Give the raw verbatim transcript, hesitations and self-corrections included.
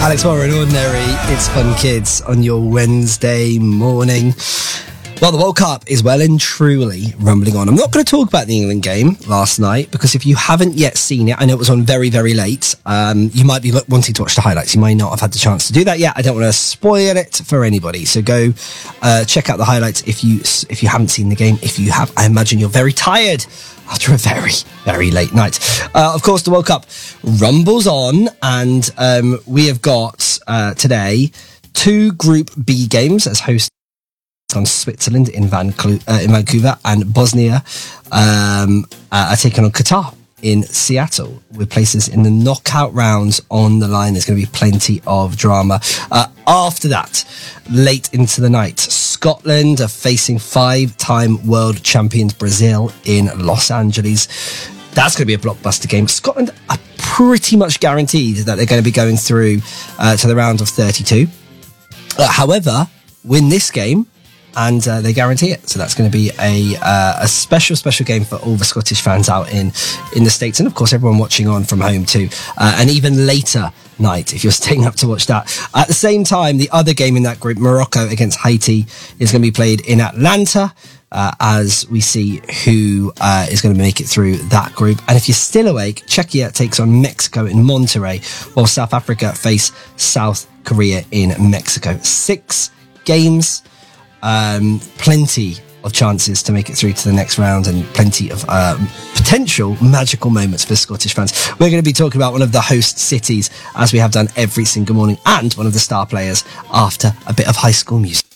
Alex Warren, Ordinary. It's Fun Kids on your Wednesday morning. Well, the World Cup is well and truly rumbling on. I'm not going to talk about the England game last night because if you haven't yet seen it, I know it was on very, very late. Um, you might be wanting to watch the highlights. You might not have had the chance to do that yet. I don't want to spoil it for anybody. So go uh, check out the highlights if you if you haven't seen the game. If you have, I imagine you're very tired after a very, very late night. Uh, of course, the World Cup rumbles on, and um, we have got uh, today two Group B games as hosts on Switzerland in, Van Clu- uh, in Vancouver, and Bosnia um, uh, are taking on Qatar in Seattle, with places in the knockout rounds on the line. There's going to be plenty of drama. Uh, after that, late into the night, Scotland are facing five-time world champions Brazil in Los Angeles. That's going to be a blockbuster game. Scotland are pretty much guaranteed that they're going to be going through uh, to the round of thirty-two. Uh, however, win this game, and uh, they guarantee it. So that's going to be a uh, a special, special game for all the Scottish fans out in, in the States. And, of course, everyone watching on from home too. Uh, an even later night if you're staying up to watch that. At the same time, the other game in that group, Morocco against Haiti, is going to be played in Atlanta uh, as we see who uh, is going to make it through that group. And if you're still awake, Czechia takes on Mexico in Monterrey, while South Africa face South Korea in Mexico. Six games. Um, plenty of chances to make it through to the next round, and plenty of um, potential magical moments for Scottish fans. We're going to be talking about one of the host cities, as we have done every single morning, and one of the star players after a bit of High School Music.